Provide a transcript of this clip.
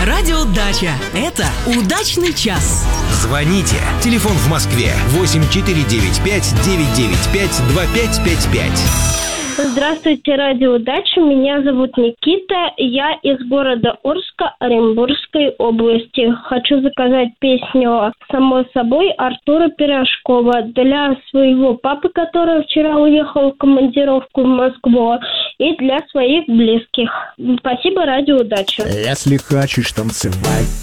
Радио Дача. Это удачный час. Звоните. Телефон в Москве 8495-995-2555. Здравствуйте, Радио Дача. Меня зовут Никита. Я из города Орска, Оренбургской области. Хочу заказать песню «Само собой» Артура Пирожкова для своего папы, который вчера уехал в командировку в Москву, и для своих близких. Спасибо, Радио Дача. Если хочешь танцевать,